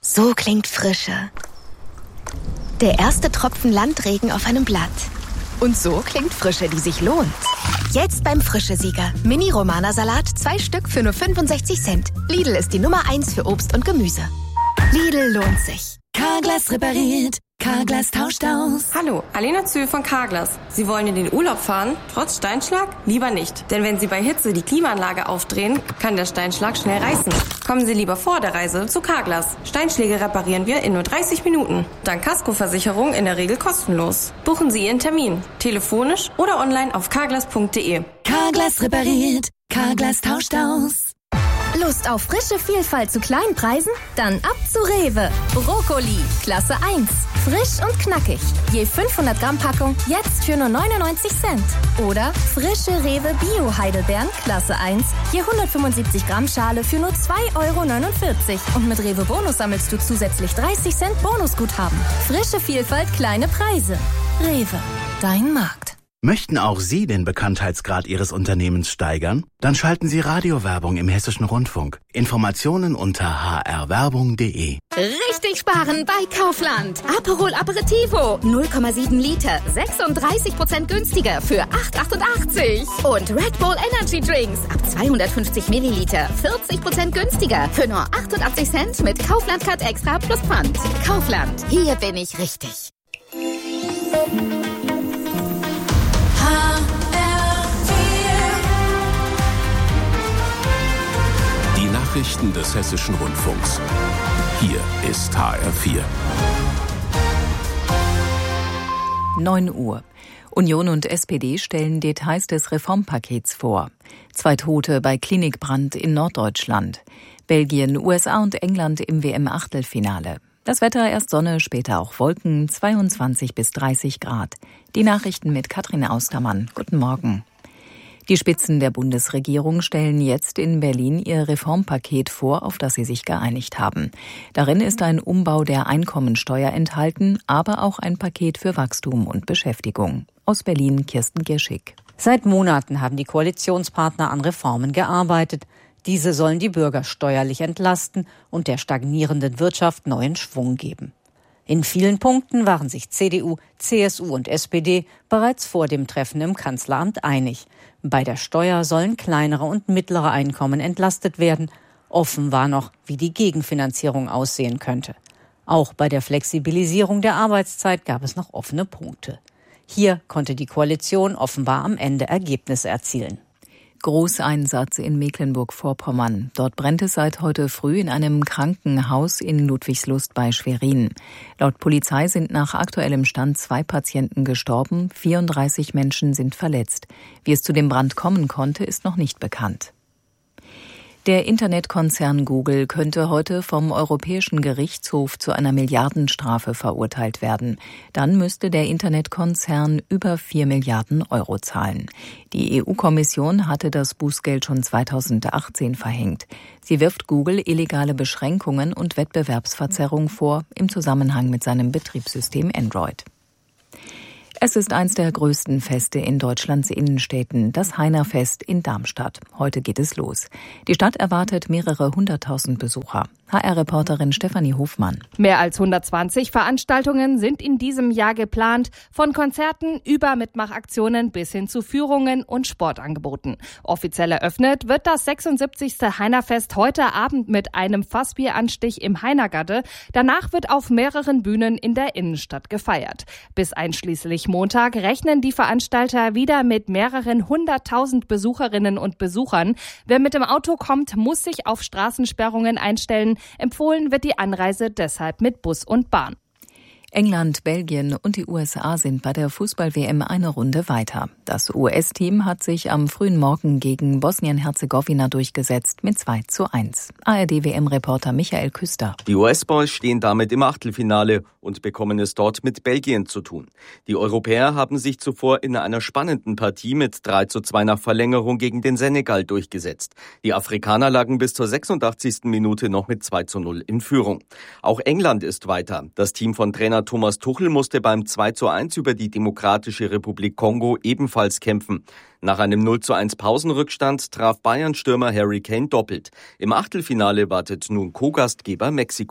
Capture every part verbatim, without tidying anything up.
So klingt Frische. Der erste Tropfen Landregen auf einem Blatt. Und so klingt Frische, die sich lohnt. Jetzt beim Frische-Sieger. Mini-Romana-Salat, zwei Stück für nur fünfundsechzig Cent. Lidl ist die Nummer eins für Obst und Gemüse. Lidl lohnt sich. Carglass repariert. Carglass tauscht aus. Hallo, Alena Zühl von Carglass. Sie wollen in den Urlaub fahren? Trotz Steinschlag? Lieber nicht. Denn wenn Sie bei Hitze die Klimaanlage aufdrehen, kann der Steinschlag schnell reißen. Kommen Sie lieber vor der Reise zu Carglass. Steinschläge reparieren wir in nur dreißig Minuten. Dank Kaskoversicherung in der Regel kostenlos. Buchen Sie Ihren Termin. Telefonisch oder online auf carglass punkt de. Carglass repariert. Carglass tauscht aus. Lust auf frische Vielfalt zu kleinen Preisen? Dann ab zu Rewe. Brokkoli, Klasse eins. Frisch und knackig. Je fünfhundert Gramm Packung, jetzt für nur neunundneunzig Cent. Oder frische Rewe Bio-Heidelbeeren, Klasse eins. Je hundertfünfundsiebzig Gramm Schale für nur zwei Euro neunundvierzig. Und mit Rewe Bonus sammelst du zusätzlich dreißig Cent Bonusguthaben. Frische Vielfalt, kleine Preise. Rewe, dein Markt. Möchten auch Sie den Bekanntheitsgrad Ihres Unternehmens steigern? Dann schalten Sie Radiowerbung im Hessischen Rundfunk. Informationen unter h r werbung punkt de. Richtig sparen bei Kaufland. Aperol Aperitivo, null Komma sieben Liter, sechsunddreißig Prozent günstiger für acht Euro achtundachtzig. Und Red Bull Energy Drinks ab zweihundertfünfzig Milliliter, vierzig Prozent günstiger für nur achtundachtzig Cent mit Kaufland Card Extra plus Pfand. Kaufland, hier bin ich richtig. Die Nachrichten des Hessischen Rundfunks. Hier ist H R vier. neun Uhr. Union und S P D stellen Details des Reformpakets vor. Zwei Tote bei Klinikbrand in Norddeutschland. Belgien, U S A und England im W M-Achtelfinale. Das Wetter erst Sonne, später auch Wolken, zweiundzwanzig bis dreißig Grad. Die Nachrichten mit Katrin Austermann. Guten Morgen. Die Spitzen der Bundesregierung stellen jetzt in Berlin ihr Reformpaket vor, auf das sie sich geeinigt haben. Darin ist ein Umbau der Einkommensteuer enthalten, aber auch ein Paket für Wachstum und Beschäftigung. Aus Berlin Kirsten Gierschig. Seit Monaten haben die Koalitionspartner an Reformen gearbeitet. Diese sollen die Bürger steuerlich entlasten und der stagnierenden Wirtschaft neuen Schwung geben. In vielen Punkten waren sich C D U, C S U und S P D bereits vor dem Treffen im Kanzleramt einig. Bei der Steuer sollen kleinere und mittlere Einkommen entlastet werden. Offen war noch, wie die Gegenfinanzierung aussehen könnte. Auch bei der Flexibilisierung der Arbeitszeit gab es noch offene Punkte. Hier konnte die Koalition offenbar am Ende Ergebnisse erzielen. Großeinsatz in Mecklenburg-Vorpommern. Dort brennt es seit heute früh in einem Krankenhaus in Ludwigslust bei Schwerin. Laut Polizei sind nach aktuellem Stand zwei Patienten gestorben, vierunddreißig Menschen sind verletzt. Wie es zu dem Brand kommen konnte, ist noch nicht bekannt. Der Internetkonzern Google könnte heute vom Europäischen Gerichtshof zu einer Milliardenstrafe verurteilt werden. Dann müsste der Internetkonzern über vier Milliarden Euro zahlen. Die E U-Kommission hatte das Bußgeld schon zweitausendachtzehn verhängt. Sie wirft Google illegale Beschränkungen und Wettbewerbsverzerrung vor im Zusammenhang mit seinem Betriebssystem Android. Es ist eins der größten Feste in Deutschlands Innenstädten, das Heinerfest in Darmstadt. Heute geht es los. Die Stadt erwartet mehrere hunderttausend Besucher. H R-Reporterin Stefanie Hofmann. Mehr als hundertzwanzig Veranstaltungen sind in diesem Jahr geplant, von Konzerten über Mitmachaktionen bis hin zu Führungen und Sportangeboten. Offiziell eröffnet wird das sechsundsiebzigste Heinerfest heute Abend mit einem Fassbieranstich im Heinergatte. Danach wird auf mehreren Bühnen in der Innenstadt gefeiert. Bis einschließlich Montag rechnen die Veranstalter wieder mit mehreren hunderttausend Besucherinnen und Besuchern. Wer mit dem Auto kommt, muss sich auf Straßensperrungen einstellen. Empfohlen wird die Anreise deshalb mit Bus und Bahn. England, Belgien und die U S A sind bei der Fußball-W M eine Runde weiter. Das U S-Team hat sich am frühen Morgen gegen Bosnien-Herzegowina durchgesetzt mit zwei zu eins. A R D-W M-Reporter Michael Küster. Die U S-Boys stehen damit im Achtelfinale und bekommen es dort mit Belgien zu tun. Die Europäer haben sich zuvor in einer spannenden Partie mit drei zu zwei nach Verlängerung gegen den Senegal durchgesetzt. Die Afrikaner lagen bis zur sechsundachtzigsten Minute noch mit zwei zu null in Führung. Auch England ist weiter. Das Team von Trainer Thomas Tuchel musste beim zwei zu eins über die Demokratische Republik Kongo ebenfalls kämpfen. Nach einem null zu eins Pausenrückstand traf Bayern-Stürmer Harry Kane doppelt. Im Achtelfinale wartet nun Co-Gastgeber Mexiko.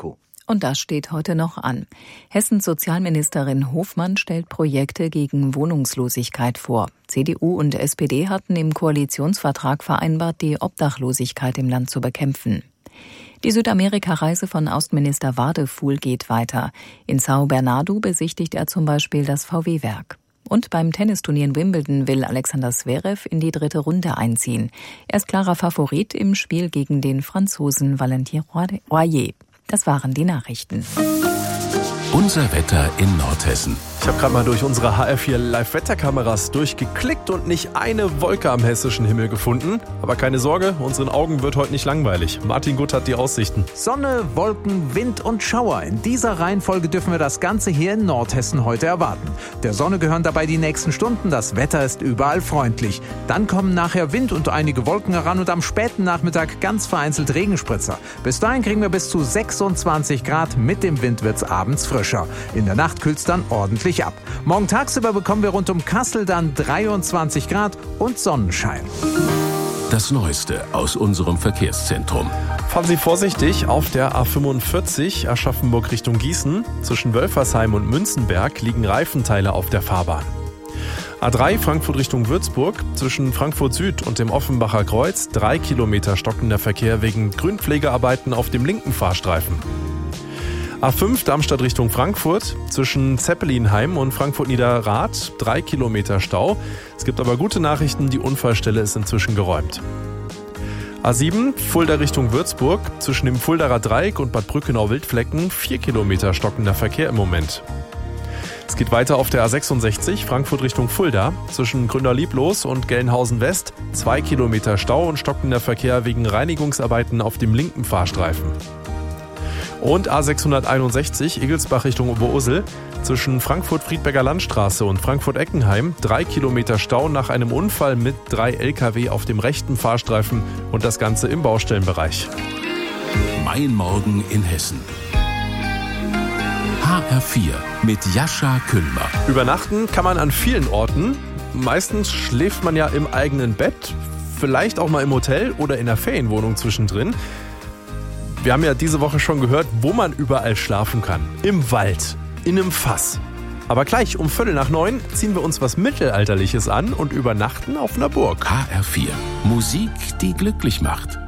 Und das steht heute noch an. Hessens Sozialministerin Hofmann stellt Projekte gegen Wohnungslosigkeit vor. C D U und S P D hatten im Koalitionsvertrag vereinbart, die Obdachlosigkeit im Land zu bekämpfen. Die Südamerika-Reise von Außenminister Wadefuhl geht weiter. In São Bernardo besichtigt er zum Beispiel das V W-Werk. Und beim Tennisturnier in Wimbledon will Alexander Zverev in die dritte Runde einziehen. Er ist klarer Favorit im Spiel gegen den Franzosen Valentin Royer. Das waren die Nachrichten. Unser Wetter in Nordhessen. Ich habe gerade mal durch unsere H R vier Live-Wetterkameras durchgeklickt und nicht eine Wolke am hessischen Himmel gefunden. Aber keine Sorge, unseren Augen wird heute nicht langweilig. Martin Gutt hat die Aussichten. Sonne, Wolken, Wind und Schauer. In dieser Reihenfolge dürfen wir das Ganze hier in Nordhessen heute erwarten. Der Sonne gehören dabei die nächsten Stunden. Das Wetter ist überall freundlich. Dann kommen nachher Wind und einige Wolken heran und am späten Nachmittag ganz vereinzelt Regenspritzer. Bis dahin kriegen wir bis zu sechsundzwanzig Grad. Mit dem Wind wird's abends frischer. In der Nacht kühlt's dann ordentlich ab. Morgen tagsüber bekommen wir rund um Kassel dann dreiundzwanzig Grad und Sonnenschein. Das Neueste aus unserem Verkehrszentrum. Fahren Sie vorsichtig auf der A fünfundvierzig Aschaffenburg Richtung Gießen. Zwischen Wölfersheim und Münzenberg liegen Reifenteile auf der Fahrbahn. A drei Frankfurt Richtung Würzburg. Zwischen Frankfurt Süd und dem Offenbacher Kreuz drei Kilometer stockender Verkehr wegen Grünpflegearbeiten auf dem linken Fahrstreifen. A fünf Darmstadt Richtung Frankfurt, zwischen Zeppelinheim und Frankfurt-Niederrad, drei Kilometer Stau. Es gibt aber gute Nachrichten, die Unfallstelle ist inzwischen geräumt. A sieben Fulda Richtung Würzburg, zwischen dem Fuldaer Dreieck und Bad Brückenau-Wildflecken, vier Kilometer stockender Verkehr im Moment. Es geht weiter auf der A sechsundsechzig, Frankfurt Richtung Fulda, zwischen Gründerlieblos und Gelnhausen West, zwei Kilometer Stau und stockender Verkehr wegen Reinigungsarbeiten auf dem linken Fahrstreifen. Und A sechshunderteinundsechzig, Igelsbach Richtung Oberursel, zwischen Frankfurt-Friedberger Landstraße und Frankfurt-Eckenheim, drei Kilometer Stau nach einem Unfall mit drei L K W auf dem rechten Fahrstreifen und das Ganze im Baustellenbereich. Mein Morgen in Hessen. H R vier mit Jascha Kühlmer. Übernachten kann man an vielen Orten. Meistens schläft man ja im eigenen Bett, vielleicht auch mal im Hotel oder in der Ferienwohnung zwischendrin. Wir haben ja diese Woche schon gehört, wo man überall schlafen kann. Im Wald, in einem Fass. Aber gleich um Viertel nach neun ziehen wir uns was Mittelalterliches an und übernachten auf einer Burg. H R vier. Musik, die glücklich macht.